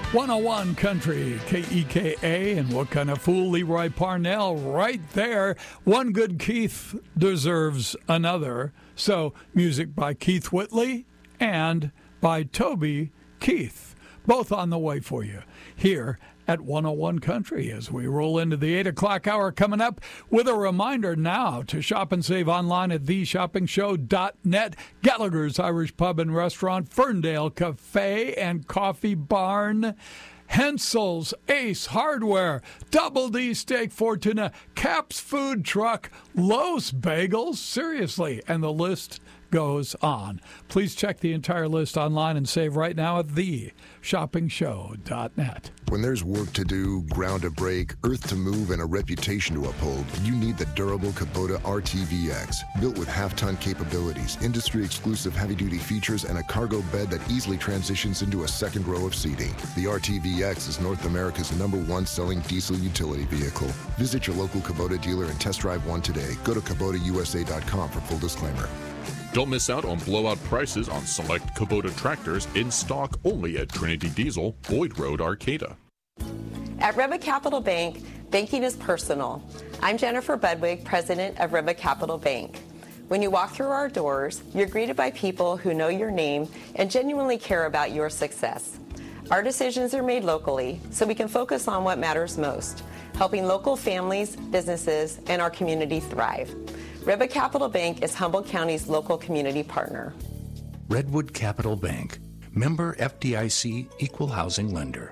101 Country, KEKA, and what kind of fool, Leroy Parnell, right there. One good Keith deserves another. So, music by Keith Whitley and by Toby Keith, both on the way for you here at 101 Country as we roll into the 8 o'clock hour, coming up with a reminder now to shop and save online at theshoppingshow.net. Gallagher's Irish Pub and Restaurant, Ferndale Cafe and Coffee Barn, Hensel's Ace Hardware, Double D Steak Fortuna, Cap's Food Truck, Lowe's Bagels, seriously, and the list goes on. Please check the entire list online and save right now at theshoppingshow.net. When there's work to do, ground to break, earth to move, and a reputation to uphold, you need the durable Kubota RTVX. Built with half-ton capabilities, industry-exclusive heavy-duty features, and a cargo bed that easily transitions into a second row of seating. The RTVX is North America's #1 selling diesel utility vehicle. Visit your local Kubota dealer and test drive one today. Go to KubotaUSA.com for full disclaimer. Don't miss out on blowout prices on select Kubota tractors in stock only at Trinity Diesel, Boyd Road, Arcata. At Rebbe Capital Bank, banking is personal. I'm Jennifer Budwig, president of Rebbe Capital Bank. When you walk through our doors, you're greeted by people who know your name and genuinely care about your success. Our decisions are made locally, so we can focus on what matters most, helping local families, businesses, and our community thrive. Rebbe Capital Bank is Humboldt County's local community partner. Redwood Capital Bank, member FDIC, equal housing lender.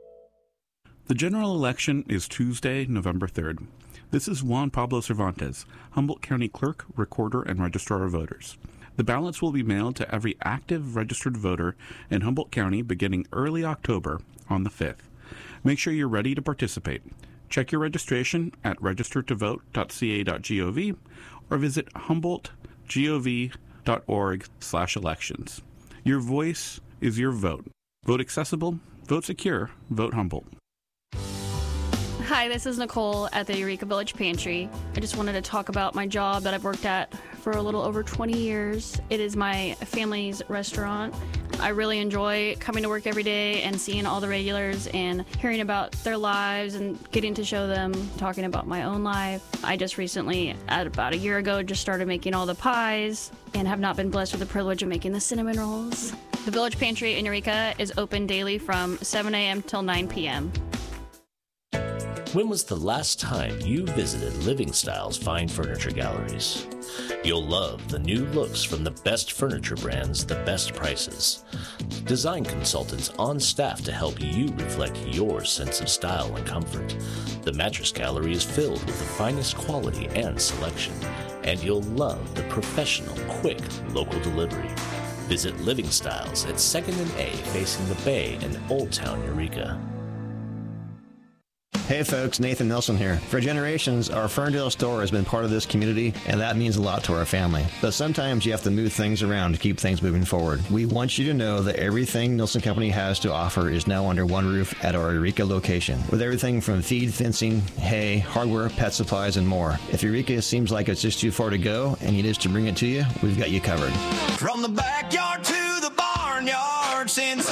The general election is Tuesday, November 3rd. This is Juan Pablo Cervantes, Humboldt County Clerk, Recorder, and Registrar of Voters. The ballots will be mailed to every active registered voter in Humboldt County beginning early October on the 5th. Make sure you're ready to participate. Check your registration at registertovote.ca.gov or visit humboldtgov.org/elections. Your voice is your vote. Vote accessible, vote secure, vote Humboldt. Hi, this is Nicole at the Eureka Village Pantry. I just wanted to talk about my job that I've worked at for a little over 20 years. It is my family's restaurant. I really enjoy coming to work every day and seeing all the regulars and hearing about their lives and getting to show them, talking about my own life. I just recently, about a year ago, just started making all the pies and have not been blessed with the privilege of making the cinnamon rolls. The Village Pantry in Eureka is open daily from 7 a.m. till 9 p.m. When was the last time you visited Living Styles Fine Furniture Galleries? You'll love the new looks from the best furniture brands, the best prices. Design consultants on staff to help you reflect your sense of style and comfort. The Mattress Gallery is filled with the finest quality and selection, and you'll love the professional, quick, local delivery. Visit Living Styles at 2nd and A facing the Bay in Old Town, Eureka. Hey folks, Nathan Nelson here. For generations, our Ferndale store has been part of this community, and that means a lot to our family. But sometimes you have to move things around to keep things moving forward. We want you to know that everything Nelson Company has to offer is now under one roof at our Eureka location, with everything from feed, fencing, hay, hardware, pet supplies, and more. If Eureka seems like it's just too far to go and you need us to bring it to you, we've got you covered. From the backyard to the barnyard since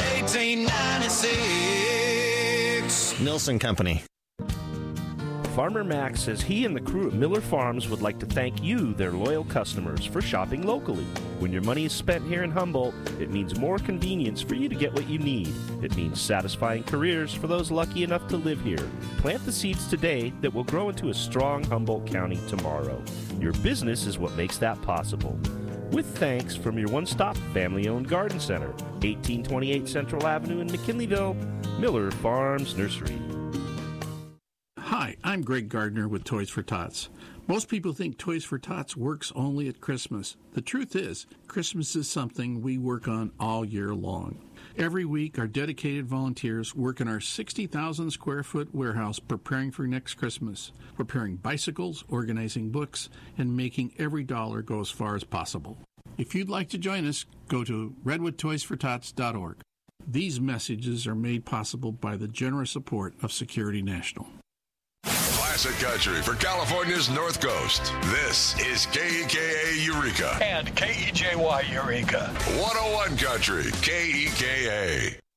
1896. Nelson Company. Farmer Mac says he and the crew at Miller Farms would like to thank you, their loyal customers, for shopping locally. When your money is spent here in Humboldt, it means more convenience for you to get what you need. It means satisfying careers for those lucky enough to live here. Plant the seeds today that will grow into a strong Humboldt County tomorrow. Your business is what makes that possible. With thanks from your one-stop family-owned garden center, 1828 Central Avenue in McKinleyville, Miller Farms Nursery. Hi, I'm Greg Gardner with Toys for Tots. Most people think Toys for Tots works only at Christmas. The truth is, Christmas is something we work on all year long. Every week, our dedicated volunteers work in our 60,000 square foot warehouse preparing for next Christmas, preparing bicycles, organizing books, and making every dollar go as far as possible. If you'd like to join us, go to redwoodtoysfortots.org. These messages are made possible by the generous support of Security National. Classic country for California's North Coast. This is KEKA Eureka. And KEJY Eureka. 101 Country, KEKA.